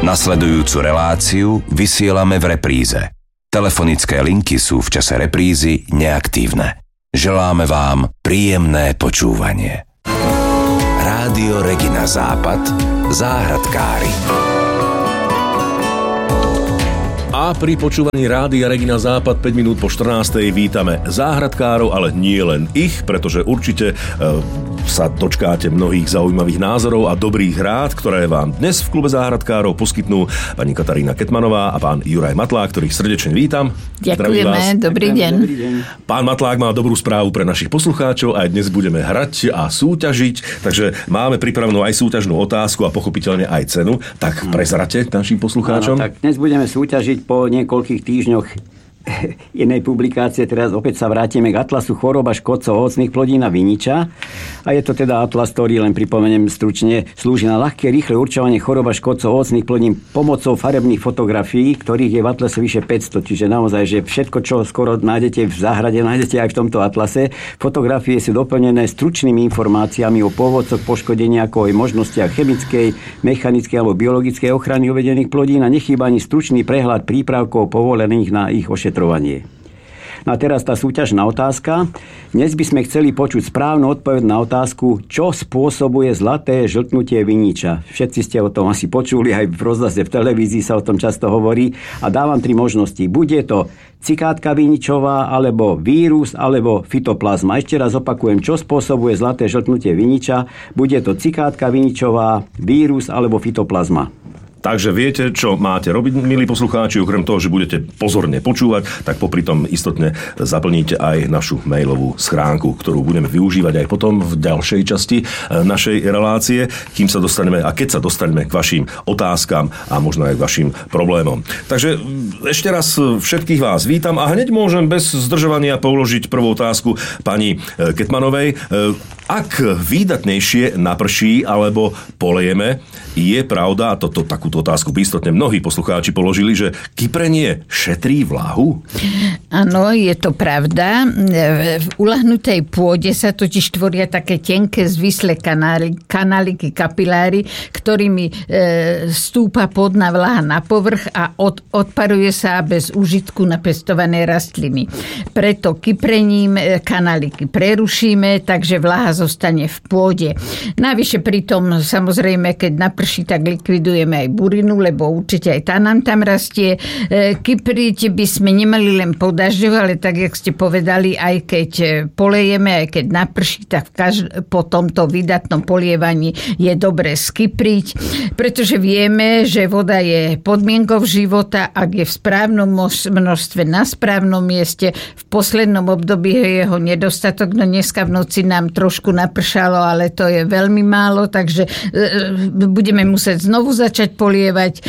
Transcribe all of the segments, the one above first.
Nasledujúcu reláciu vysielame v repríze. Telefonické linky sú v čase reprízy neaktívne. Želáme vám príjemné počúvanie. Rádio Regina Západ, záhradkári. A pri počúvaní Rádia Regina Západ 5 minút po 14. vítame záhradkárov, ale nie len ich, pretože určite sa dočkáte mnohých zaujímavých názorov a dobrých rád, ktoré vám dnes v klube záhradkárov poskytnú pani Katarína Ketmanová a pán Juraj Matlák, ktorých srdečne vítam. Ďakujeme, dobrý deň. Pán Matlák má dobrú správu pre našich poslucháčov, aj dnes budeme hrať a súťažiť, takže máme pripravenú aj súťažnú otázku a pochopiteľne aj cenu. Tak prezrate našim poslucháčom. Tak dnes budeme súťažiť po niekoľkých týždňoch jednej publikácie. Teraz opäť sa vrátime k atlasu chorôb a škodcov ovocných plodín a viniča. A je to teda atlas, ktorý, len pripomeniem stručne, slúži na ľahké, rýchle určovanie chorôb a škodcov ovocných plodín pomocou farebných fotografií, ktorých je v atlase vyše 500. Čiže naozaj, že všetko, čo skoro nájdete v záhrade, nájdete aj v tomto atlase. Fotografie sú doplnené stručnými informáciami o pôvodcoch poškodenia, ako aj možnostiach chemickej, mechanickej alebo biologickej ochrany uvedených plodín a nechýba ani stručný prehľad prípravkov povolených na ich ošetrovanie. No a teraz tá súťažná otázka. Dnes by sme chceli počuť správnu odpoveď na otázku, čo spôsobuje zlaté žltnutie viniča. Všetci ste o tom asi počuli, aj v rozhlase, v televízii sa o tom často hovorí. A dávam 3 možnosti. Bude to cikátka viničová, alebo vírus, alebo fytoplazma. Ešte raz opakujem, čo spôsobuje zlaté žltnutie viniča. Bude to cikátka viničová, vírus, alebo fytoplazma. Takže viete, čo máte robiť, milí poslucháči, okrem toho, že budete pozorne počúvať, tak popri tom istotne zaplníte aj našu mailovú schránku, ktorú budeme využívať aj potom v ďalšej časti našej relácie, kým sa dostaneme a keď sa dostaneme k vašim otázkam a možno aj k vašim problémom. Takže ešte raz všetkých vás vítam a hneď môžem bez zdržovania položiť prvú otázku pani Ketmanovej. Ak výdatnejšie naprší alebo polejeme, je pravda, a takúto otázku by istotne mnohí poslucháči položili, že kyprenie šetrí vlahu? Áno, je to pravda. V ulahnutej pôde sa totiž tvoria také tenké zvislé kanáliky, kapiláry, ktorými stúpa pôdna vlaha na povrch a odparuje sa bez užitku na pestované rastliny. Preto kyprením kanáliky prerušíme, takže vlaha zostane v pôde. Navyše pritom, samozrejme, keď naprší, tak likvidujeme aj burinu, lebo určite aj tá nám tam rastie. Kypriť by sme nemali len po dažďoch, ale tak, jak ste povedali, aj keď polejeme, aj keď naprší, tak po tomto vydatnom polievaní je dobre skypriť, pretože vieme, že voda je podmienkou života, ak je v správnom množstve na správnom mieste. V poslednom období je jeho nedostatok, no dneska v noci nám trošku napršalo, ale to je veľmi málo, takže budeme musieť znovu začať polievať.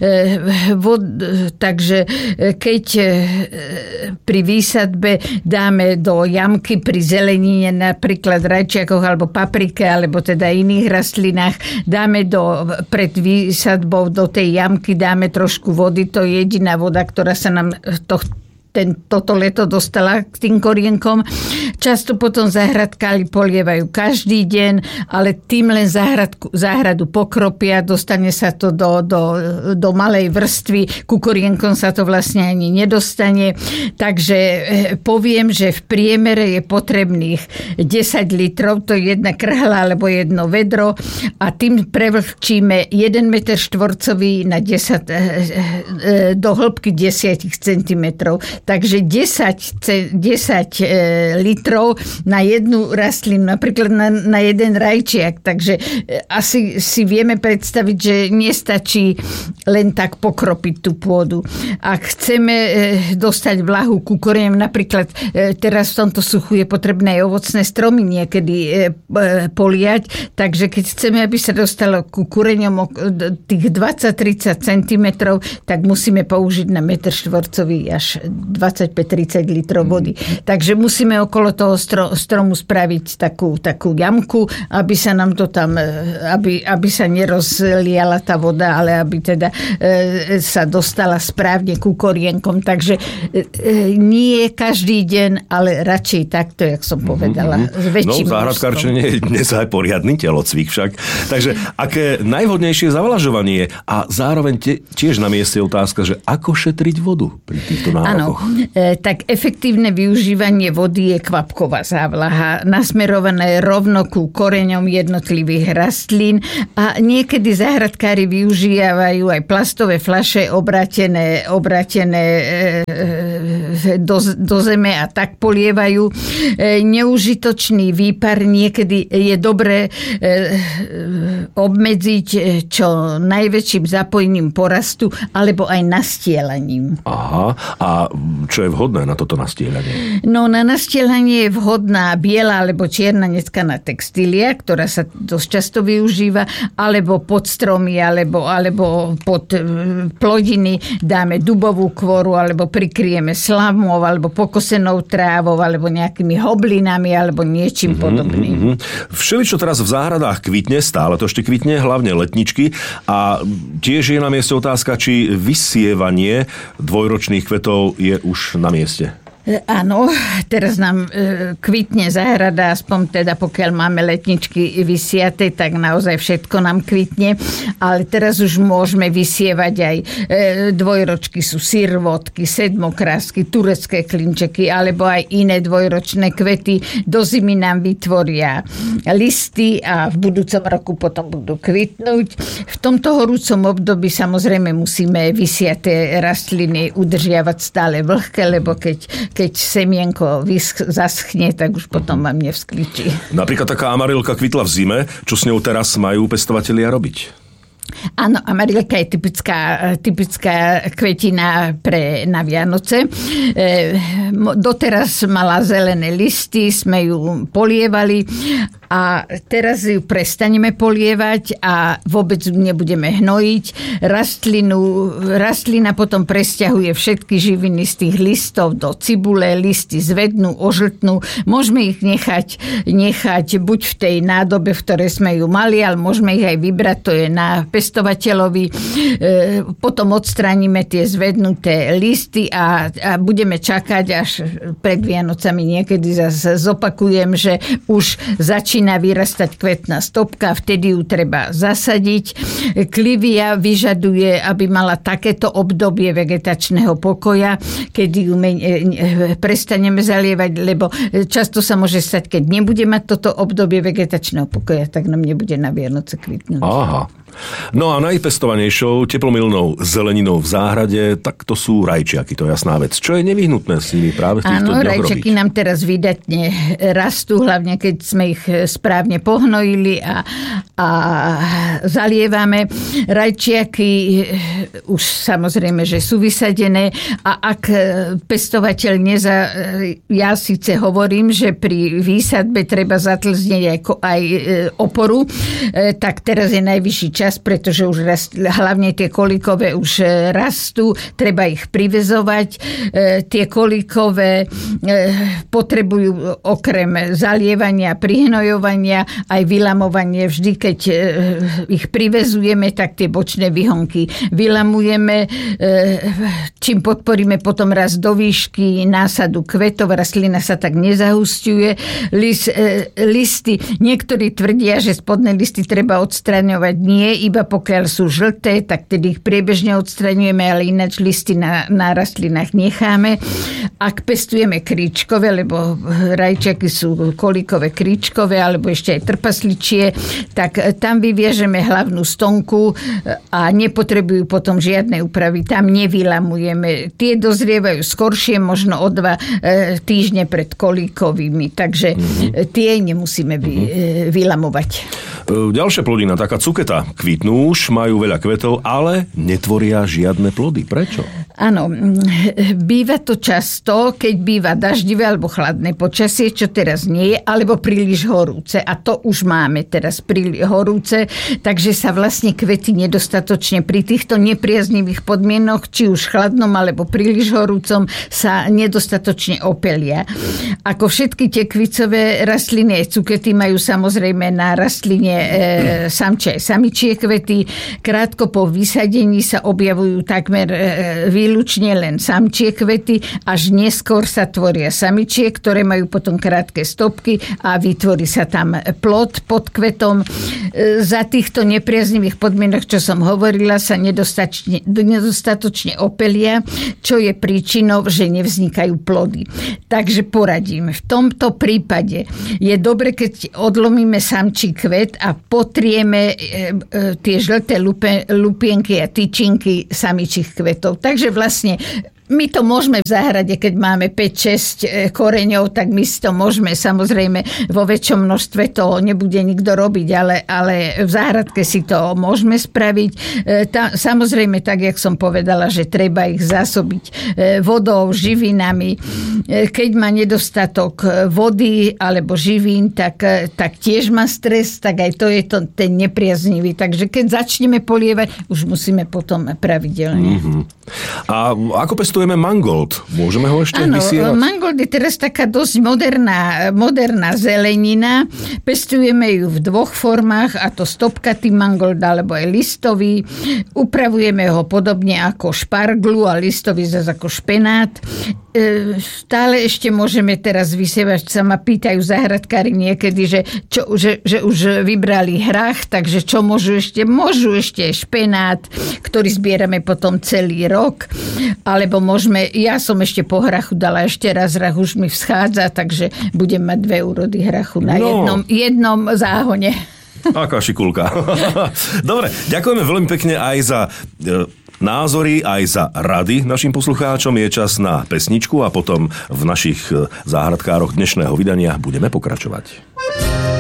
Takže keď pri výsadbe dáme do jamky pri zelenine, napríklad rajčiakoch alebo paprike, alebo teda iných rastlinách, dáme pred výsadbou do tej jamky dáme trošku vody, to je jediná voda, ktorá sa nám toto leto dostala k tým korienkom. Často potom záhradkári polievajú každý deň, ale tým len záhradu pokropia, dostane sa to do malej vrstvy, ku korienkom sa to vlastne ani nedostane. Takže poviem, že v priemere je potrebných 10 litrov, to je jedna krhla alebo jedno vedro a tým prevlhčíme 1 meter štvorcový na 10 do hĺbky 10 cm. Takže 10 litrov na jednu rastlinu, napríklad na jeden rajčiak. Takže asi si vieme predstaviť, že nestačí len tak pokropiť tú pôdu. Ak chceme dostať vlahu ku korieňom, napríklad teraz v tomto suchu je potrebné aj ovocné stromy niekedy poliať, takže keď chceme, aby sa dostalo ku koreňom tých 20-30 cm, tak musíme použiť na meter štvorcový až 25-30 litrov vody. Takže musíme okolo toho stromu spraviť takú jamku, aby sa nám to tam, aby sa nerozliala tá voda, ale aby teda sa dostala správne ku korienkom. Takže nie každý deň, ale radšej takto, jak som povedala. No, záhradkárčenie je dnes aj poriadny telocvik však. Takže aké najvhodnejšie zavlažovanie a zároveň tiež na mieste otázka, že ako šetriť vodu pri týchto nárokoch? Áno, tak efektívne využívanie vody je kvapková závlaha, nasmerované rovno ku koreňom jednotlivých rastlín a niekedy záhradkári využívajú aj plastové fľaše obrátené do zeme a tak polievajú. Neužitočný výpar niekedy je dobré obmedziť čo najväčším zapojením porastu alebo aj nastielaním. Aha, a čo je vhodné na toto nastielanie? No, na nastielanie je vhodná biela alebo čierna netkaná textília, ktorá sa dosť často využíva, alebo pod stromy, alebo pod plodiny dáme dubovú kôru, alebo prikryjeme slamou, alebo pokosenou trávou, alebo nejakými hoblinami, alebo niečím podobným. Všeličo teraz v záhradách kvitne, stále to ešte kvitne, hlavne letničky. A tiež je na mieste otázka, či vysievanie dvojročných kvetov je už na mieste. Áno, teraz nám kvitne záhrada, aspoň teda pokiaľ máme letničky vysiate, tak naozaj všetko nám kvitne, ale teraz už môžeme vysievať aj dvojročky, sú sirvotky, sedmokrásky, turecké klinčeky, alebo aj iné dvojročné kvety. Do zimy nám vytvoria listy a v budúcom roku potom budú kvitnúť. V tomto horúcom období samozrejme musíme vysiate rastliny udržiavať stále vlhké, lebo keď semienko zaschne, tak už potom vám nevskvičí. Napríklad taká amarilka kvitla v zime. Čo s ňou teraz majú pestovatelia robiť? Áno, amarilka je typická kvetina na Vianoce. Doteraz mala zelené listy, sme ju polievali a teraz ju prestaneme polievať a vôbec nebudeme hnojiť. Rastlina potom presťahuje všetky živiny z tých listov do cibule, listy zvednú, ožltnú. Môžeme ich nechať buď v tej nádobe, v ktorej sme ju mali, ale môžeme ich aj vybrať, to je na pestovateľovi. Potom odstránime tie zvednuté listy a budeme čakať až pred Vianocami. Niekedy zase zopakujem, že už začína vyrastať kvetná stopka, vtedy ju treba zasadiť. Klivia vyžaduje, aby mala takéto obdobie vegetačného pokoja, kedy ju prestaneme zalievať, lebo často sa môže stať, keď nebude mať toto obdobie vegetačného pokoja, tak nám nebude na Vianoce kvitnúť. Aha. No a najpestovanejšou teplomilnou zeleninou v záhrade, tak to sú rajčiaky, to je jasná vec. Čo je nevyhnutné s nimi práve v týchto dňoch robiť? Áno, rajčiaky nám teraz vydatne rastú, hlavne keď sme ich správne pohnojili a zalievame. Rajčiaky už samozrejme, že sú vysadené a ak pestovateľ ja síce hovorím, že pri výsadbe treba zatlznieť aj oporu, tak teraz je najvyšší čas, pretože už hlavne tie kolíkové už rastú, treba ich privezovať. Tie kolíkové potrebujú okrem zalievania, prihnojovania aj vylamovanie. Vždy, keď ich privezujeme, tak tie bočné výhonky vylamujeme, čím podporíme potom rast do výšky násadu kvetov, rastlina sa tak nezahusťuje. Listy, niektorí tvrdia, že spodné listy treba odstraňovať. Nie, iba pokiaľ sú žlté, tak tedy ich priebežne odstraňujeme, ale ináč listy na rastlinách necháme. Ak pestujeme kríčkové, lebo rajčiaky sú kolíkové kríčkové, alebo ešte aj trpasličie, tak tam vyviežeme hlavnú stonku a nepotrebujú potom žiadne úpravy. Tam nevylamujeme. Tie dozrievajú skoršie, možno o 2 týždne pred kolíkovými, takže tie nemusíme vylamovať. Ďalšia plodina, taká cuketa. Kvitnú už, majú veľa kvetov, ale netvoria žiadne plody. Prečo? Áno, býva to často, keď býva daždivé alebo chladné počasie, čo teraz nie je, alebo príliš horúce. A to už máme teraz príliš horúce, takže sa vlastne kvety nedostatočne pri týchto nepriaznivých podmienok, či už chladnom alebo príliš horúcom, sa nedostatočne opelia. Ako všetky tie kvicové rastliny, aj cukety majú samozrejme na rastline samčie aj samičie kvety. Krátko po vysadení sa objavujú takmer výlučne len samčie kvety, až neskôr sa tvoria samičie, ktoré majú potom krátke stopky a vytvorí sa tam plod pod kvetom. Za týchto nepriaznivých podmienok, čo som hovorila, sa nedostatočne opelia, čo je príčinou, že nevznikajú plody. Takže poradím. V tomto prípade je dobre, keď odlomíme samčí kvet a potrieme tie žlté lupienky a tyčinky samičích kvetov. Takže vlastne my to môžeme v záhrade, keď máme 5-6 koreňov, tak my si to môžeme, samozrejme vo väčšom množstve to nebude nikto robiť, ale v záhradke si to môžeme spraviť. Samozrejme, tak, jak som povedala, že treba ich zásobiť vodou, živinami. Keď má nedostatok vody alebo živín, tak tiež má stres, tak aj to je ten nepriaznivý. Takže keď začneme polievať, už musíme potom pravidelne. Mm-hmm. A ako pestujeme mangold? Môžeme ho ešte vysielať? Áno, mangold je teraz taká dosť moderná zelenina. Pestujeme ju v dvoch formách, a to stopkatý mangold alebo aj listový. Upravujeme ho podobne ako šparglu a listový zase ako špenát. Stále ešte môžeme teraz vysievať, sa ma pýtajú záhradkári niekedy, že už vybrali hrách, takže čo môžu ešte? Môžu ešte špenát, ktorý zbierame potom celý rok, alebo ja som ešte po hrachu dala ešte raz hrach, už mi vschádza, takže budem mať 2 úrody hrachu na jednom záhone. Aká šikulka. Dobre, ďakujeme veľmi pekne aj za názory, aj za rady našim poslucháčom. Je čas na pesničku a potom v našich záhradkároch dnešného vydania budeme pokračovať.